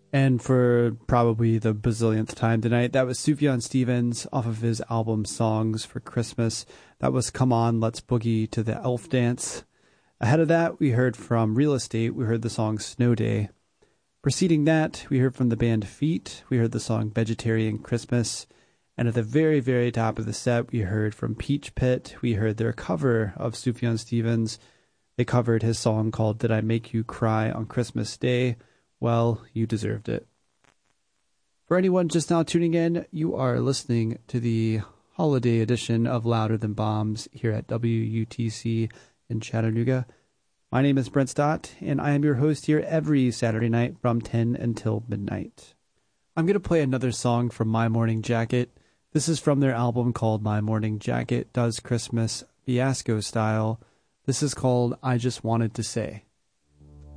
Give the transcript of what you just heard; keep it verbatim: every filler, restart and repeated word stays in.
And for probably the bazillionth time tonight, that was Sufjan Stevens off of his album Songs for Christmas. That was Come On, Let's Boogie to the Elf Dance. Ahead of that, we heard from Real Estate. We heard the song Snow Day. Preceding that, we heard from the band Feet. We heard the song Vegetarian Christmas. And at the very, very top of the set, we heard from Peach Pit. We heard their cover of Sufjan Stevens. They covered his song called Did I Make You Cry on Christmas Day? Well, you deserved it. For anyone just now tuning in, you are listening to the holiday edition of Louder Than Bombs here at W U T C in Chattanooga. My name is Brent Stott, and I am your host here every Saturday night from ten until midnight. I'm going to play another song from My Morning Jacket. This is from their album called My Morning Jacket Does Christmas Fiasco Style. This is called I Just Wanted to Say.